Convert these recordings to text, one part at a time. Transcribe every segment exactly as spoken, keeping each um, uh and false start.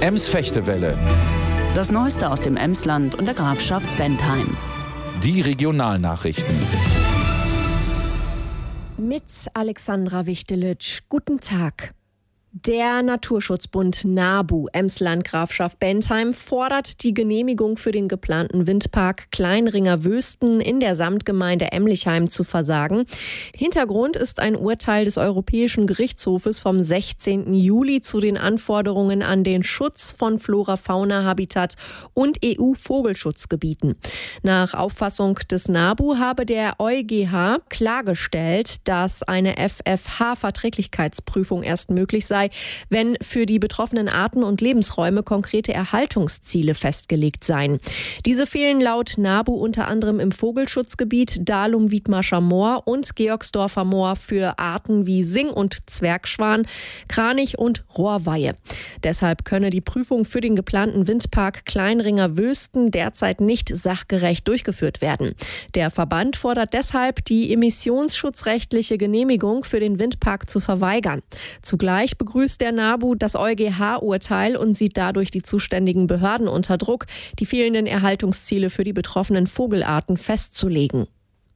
Ems-Fechtewelle. Das Neueste aus dem Emsland und der Grafschaft Bentheim. Die Regionalnachrichten. Mit Alexandra Wichtelitsch. Guten Tag. Der Naturschutzbund NABU Emsland Grafschaft Bentheim fordert die Genehmigung für den geplanten Windpark Kleinringer Wösten in der Samtgemeinde Emlichheim zu versagen. Hintergrund ist ein Urteil des Europäischen Gerichtshofes vom sechzehnten Juli zu den Anforderungen an den Schutz von Flora-Fauna-Habitat und E U-Vogelschutzgebieten. Nach Auffassung des NABU habe der EuGH klargestellt, dass eine F F H-Verträglichkeitsprüfung erst möglich sei, wenn für die betroffenen Arten und Lebensräume konkrete Erhaltungsziele festgelegt seien. Diese fehlen laut NABU unter anderem im Vogelschutzgebiet Dalum-Wiedmarscher Moor und Georgsdorfer Moor für Arten wie Sing- und Zwergschwan, Kranich und Rohrweihe. Deshalb könne die Prüfung für den geplanten Windpark Kleinringer Wösten derzeit nicht sachgerecht durchgeführt werden. Der Verband fordert deshalb, die emissionsschutzrechtliche Genehmigung für den Windpark zu verweigern. Zugleich begrüßt der NABU das EuGH-Urteil und sieht dadurch die zuständigen Behörden unter Druck, die fehlenden Erhaltungsziele für die betroffenen Vogelarten festzulegen.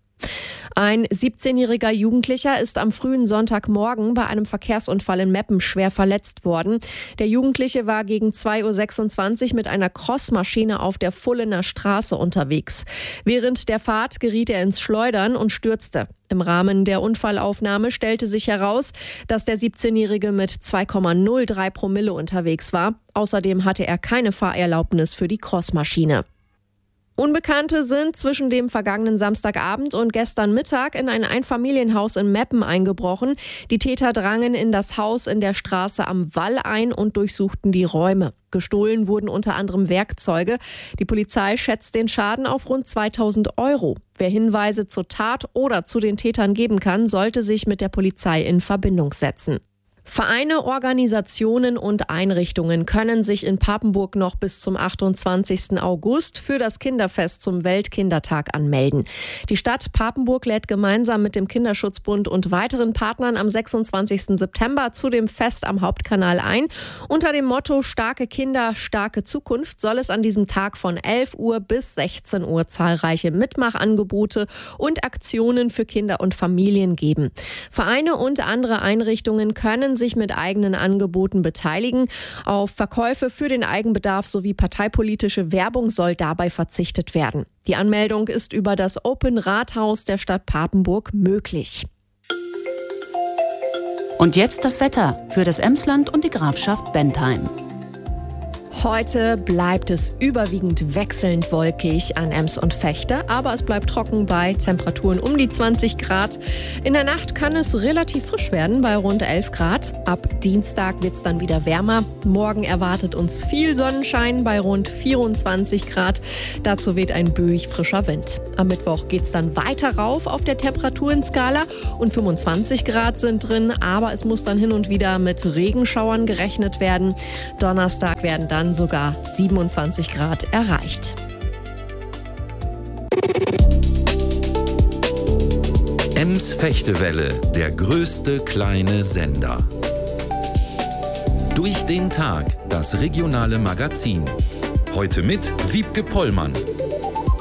Ein siebzehnjähriger Jugendlicher ist am frühen Sonntagmorgen bei einem Verkehrsunfall in Meppen schwer verletzt worden. Der Jugendliche war gegen zwei Uhr sechsundzwanzig mit einer Crossmaschine auf der Fullener Straße unterwegs. Während der Fahrt geriet er ins Schleudern und stürzte. Im Rahmen der Unfallaufnahme stellte sich heraus, dass der siebzehnjährige mit zwei Komma null drei Promille unterwegs war. Außerdem hatte er keine Fahrerlaubnis für die Crossmaschine. Unbekannte sind zwischen dem vergangenen Samstagabend und gestern Mittag in ein Einfamilienhaus in Meppen eingebrochen. Die Täter drangen in das Haus in der Straße am Wall ein und durchsuchten die Räume. Gestohlen wurden unter anderem Werkzeuge. Die Polizei schätzt den Schaden auf rund zweitausend Euro. Wer Hinweise zur Tat oder zu den Tätern geben kann, sollte sich mit der Polizei in Verbindung setzen. Vereine, Organisationen und Einrichtungen können sich in Papenburg noch bis zum achtundzwanzigsten August für das Kinderfest zum Weltkindertag anmelden. Die Stadt Papenburg lädt gemeinsam mit dem Kinderschutzbund und weiteren Partnern am sechsundzwanzigsten September zu dem Fest am Hauptkanal ein. Unter dem Motto Starke Kinder, starke Zukunft soll es an diesem Tag von elf Uhr bis sechzehn Uhr zahlreiche Mitmachangebote und Aktionen für Kinder und Familien geben. Vereine und andere Einrichtungen können sich mit eigenen Angeboten beteiligen. Auf Verkäufe für den Eigenbedarf sowie parteipolitische Werbung soll dabei verzichtet werden. Die Anmeldung ist über das Open Rathaus der Stadt Papenburg möglich. Und jetzt das Wetter für das Emsland und die Grafschaft Bentheim. Heute bleibt es überwiegend wechselnd wolkig an Ems und Vechte, aber es bleibt trocken bei Temperaturen um die zwanzig Grad. In der Nacht kann es relativ frisch werden bei rund elf Grad. Ab Dienstag wird es dann wieder wärmer. Morgen erwartet uns viel Sonnenschein bei rund vierundzwanzig Grad. Dazu weht ein böig frischer Wind. Am Mittwoch geht es dann weiter rauf auf der Temperaturenskala und fünfundzwanzig Grad sind drin, aber es muss dann hin und wieder mit Regenschauern gerechnet werden. Donnerstag werden dann sogar siebenundzwanzig Grad erreicht. Ems-Fechtewelle, der größte kleine Sender. Durch den Tag, das regionale Magazin. Heute mit Wiebke Pollmann.